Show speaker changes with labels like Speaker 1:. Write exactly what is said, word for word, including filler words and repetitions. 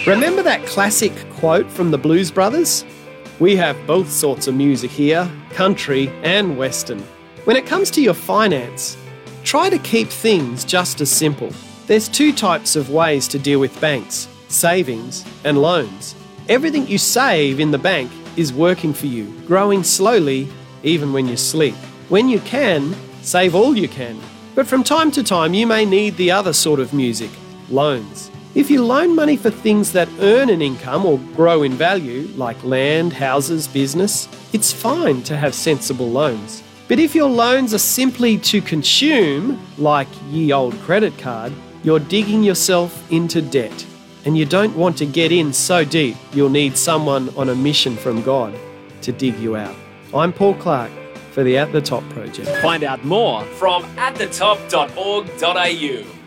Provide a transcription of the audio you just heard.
Speaker 1: Remember that classic quote from the Blues Brothers? We have both sorts of music here, country and western. When it comes to your finance, try to keep things just as simple. There's two types of ways to deal with banks, savings and loans. Everything you save in the bank is working for you, growing slowly even when you sleep. When you can, save all you can. But from time to time you may need the other sort of music, loans. If you loan money for things that earn an income or grow in value, like land, houses, business, it's fine to have sensible loans. But if your loans are simply to consume, like ye old credit card, you're digging yourself into debt. And you don't want to get in so deep you'll need someone on a mission from God to dig you out. I'm Paul Clark for the At The Top Project.
Speaker 2: Find out more from at the top dot org dot a u.